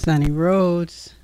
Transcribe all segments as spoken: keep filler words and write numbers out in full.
Sunny Roads.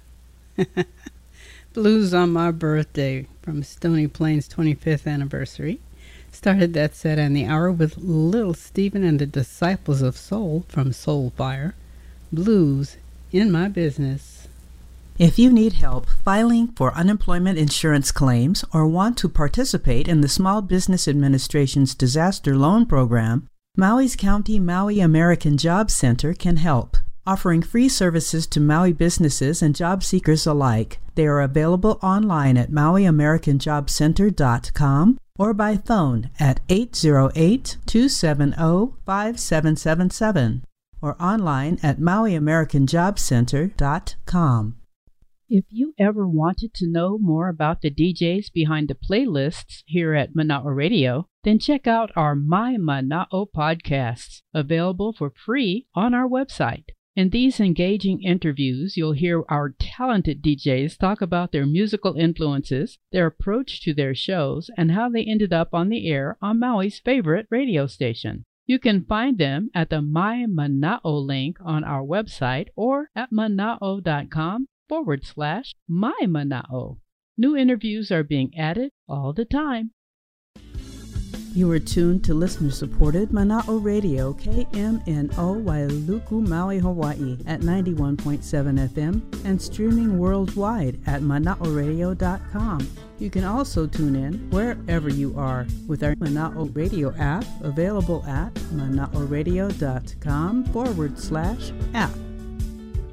Blues on My Birthday from Stony Plains twenty-fifth anniversary. Started that set and the hour with Little Stephen and the Disciples of Soul from Soulfire. Blues in My Business. If you need help filing for unemployment insurance claims or want to participate in the Small Business Administration's disaster loan program, Maui's County Maui American Job Center can help. Offering free services to Maui businesses and job seekers alike. They are available online at maui american job center dot com or by phone at eight zero eight, two seven zero, five seven seven seven or online at maui american job center dot com. If you ever wanted to know more about the D Js behind the playlists here at Mana'o Radio, then check out our My Mana'o podcasts, available for free on our website. In these engaging interviews, you'll hear our talented D Js talk about their musical influences, their approach to their shows, and how they ended up on the air on Maui's favorite radio station. You can find them at the My Mana'o link on our website or at mana'o.com forward slash My Mana'o. New interviews are being added all the time. You are tuned to listener-supported Mana'o Radio, K M N O Wailuku, Maui, Hawaii at ninety-one point seven F M and streaming worldwide at mana'o radio dot com. You can also tune in wherever you are with our Mana'o Radio app, available at mana'o radio dot com forward slash app.